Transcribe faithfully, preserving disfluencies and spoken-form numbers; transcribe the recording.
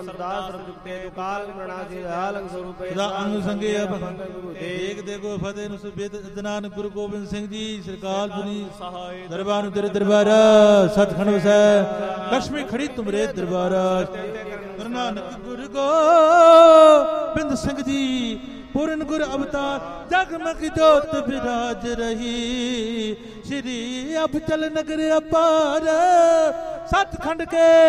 ਸਰਦਾਸ ਰਜੁਕਤੇ ਕਾਲ ਪ੍ਰਣਾਸੀ ਹਾਲੰਗ ਸਰੂਪੇ ਸਦਾ ਅੰਗ ਸੰਗੇ ਅਬ ਦੇਖ ਦੇਖੋ ਫਤਿਹ ਨੂੰ ਸੁਬੇਦ ਅਦਨਾਨ ਗੁਰੂ ਗੋਬਿੰਦ ਸਿੰਘ ਜੀ ਸਰਕਾਰ ਪੁਨੀ ਸਹਾਇ ਦਰਬਾਰ ਨੂੰ ਤੇਰੇ ਦਰਬਾਰ ਸਤਖੰਡ ਵਸੈ ਲక్ష్ਮੀ ਖੜੀ ਤੁਮਰੇ ਦਰਬਾਰ ਗੁਰੂ ਨਾਨਕ ਗੁਰੂ ਗੋਬਿੰਦ ਸਿੰਘ ਜੀ ਪੂਰਨ ਗੁਰ ਅਵਤਾਰ ਜਗਮਗ ਜੋਤ ਬਿਰਾਜ ਰਹੀ ਸ਼੍ਰੀ ਅਬਚਲ ਨਗਰ ਅਪਾਰ ਸਤਖੰਡ ਕੇ